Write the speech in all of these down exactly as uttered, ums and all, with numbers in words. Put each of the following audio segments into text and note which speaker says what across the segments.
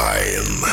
Speaker 1: оффлайн.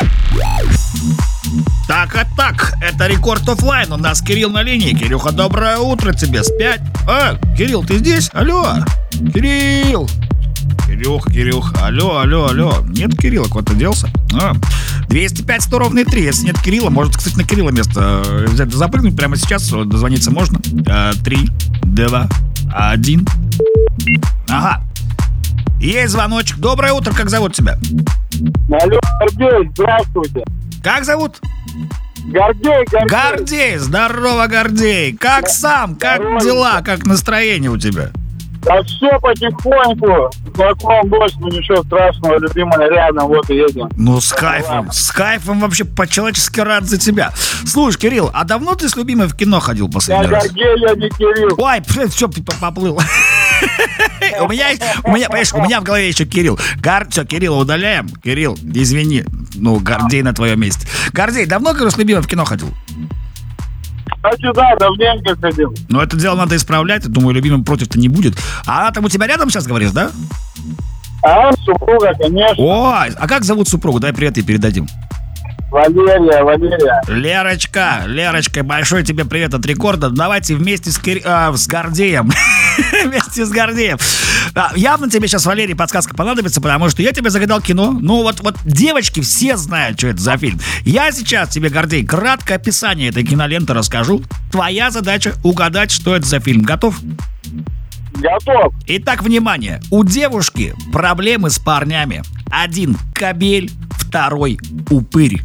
Speaker 2: Так, а так, это Рекорд Оффлайн. У нас Кирилл на линии. Кирюха, доброе утро тебе. Спять? А, Кирилл, ты здесь? Алло, Кирилл. Кирюха, Кирюха, алло, алло, алло. Нет Кирилла, куда-то делся? А, двести пять сто ровно три. Если нет Кирилла, может, кстати, на Кирилла место взять, запрыгнуть прямо сейчас. Дозвониться можно? А, три, два, один. Ага. Есть звоночек. Доброе утро, как зовут тебя?
Speaker 3: Алло, Гордей, здравствуйте.
Speaker 2: Как зовут?
Speaker 3: Гордей, Гордей.
Speaker 2: Гордей, здорово, Гордей. Как сам? Как
Speaker 3: Здорово.
Speaker 2: дела? Как настроение у тебя?
Speaker 3: Да все потихоньку. Знаком дождь, ну ничего страшного, любимая рядом, вот и едем.
Speaker 2: Ну, с кайфом. С кайфом вообще по-человечески рад за тебя. Слушай, Кирилл, а давно ты с любимой в кино ходил
Speaker 3: Я
Speaker 2: последний раз?
Speaker 3: Гордей, я не Кирилл.
Speaker 2: Ой, все, поплыл. У меня, у меня, понимаешь, у меня в голове еще Кирилл. Гар... Все, Кирилла удаляем. Кирилл, извини. Ну, Гордей на твоем месте. Гордей, давно, говорю, с любимой в кино ходил?
Speaker 3: Кстати, да, давненько ходил.
Speaker 2: Но это дело надо исправлять. Думаю, любимым против-то не будет. А она там у тебя рядом сейчас, говоришь, да?
Speaker 3: А супруга, конечно.
Speaker 2: Ой, а как зовут супругу? Дай привет и передадим.
Speaker 3: Валерия, Валерия.
Speaker 2: Лерочка, Лерочка, большой тебе привет от Рекорда. Давайте вместе с, Кир... а, с Гордеем. Вместе с Гордеем. А, явно тебе сейчас, Валерий, подсказка понадобится, потому что я тебе загадал кино. Ну вот, вот девочки все знают, что это за фильм. Я сейчас тебе, Гордей, краткое описание этой киноленты расскажу. Твоя задача угадать, что это за фильм. Готов?
Speaker 3: Готов.
Speaker 2: Итак, внимание. У девушки проблемы с парнями. Один кобель, второй упырь.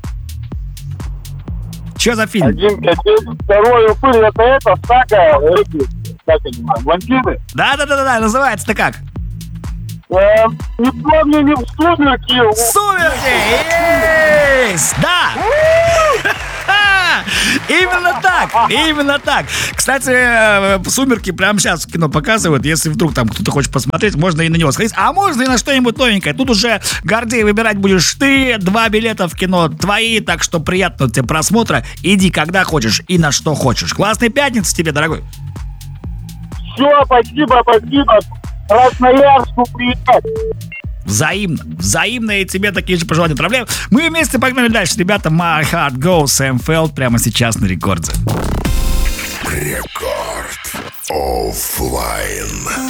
Speaker 2: Что за фильм?
Speaker 3: Один капель, второй упырь, это это, сага, эти, как они, вампиры.
Speaker 2: Да-да-да-да, называется-то как?
Speaker 3: Э, не помню, не в сумерки.
Speaker 2: Сумерки! Есть! Да! Именно так! Именно так! Кстати, э, «Сумерки» прямо сейчас в кино показывают. Если вдруг там кто-то хочет посмотреть, можно и на него сходить. А можно и на что-нибудь новенькое. Тут уже, Гордей, выбирать будешь ты. Два билета в кино твои. Так что приятного тебе просмотра. Иди когда хочешь и на что хочешь. Классной пятницы тебе, дорогой.
Speaker 3: Все, спасибо, спасибо. Красноярску приехать.
Speaker 2: Взаимно. Взаимно, и тебе такие же пожелания отправляю. Мы вместе погнали дальше. Ребята, My Heart Goes, Сэм Фелд прямо сейчас на Рекорде.
Speaker 1: Рекорд оффлайн.